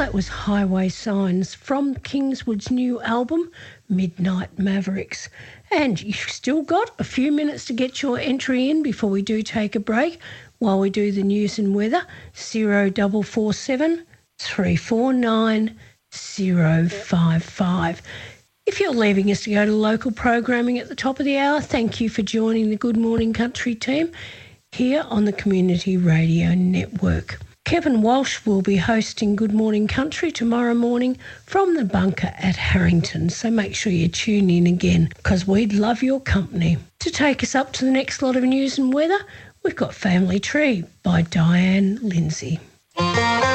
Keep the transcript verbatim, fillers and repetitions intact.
that was Highway Signs from Kingswood's new album, Midnight Mavericks. And you've still got a few minutes to get your entry in before we do take a break. While we do the news and weather, zero double four seven three four nine zero five five. If you're leaving us to go to local programming at the top of the hour, thank you for joining the Good Morning Country team here on the Community Radio Network. Kevin Walsh will be hosting Good Morning Country tomorrow morning from the bunker at Harrington, so make sure you tune in again because we'd love your company. To take us up to the next lot of news and weather, we've got Family Tree by Diane Lindsay.